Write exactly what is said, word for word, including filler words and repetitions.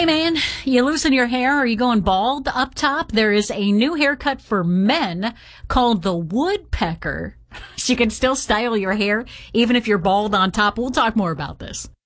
Hey man, you losing your hair? Are you going bald up top? There is a new haircut for men called the woodpecker. So you can still style your hair even if you're bald on top. We'll talk more about this.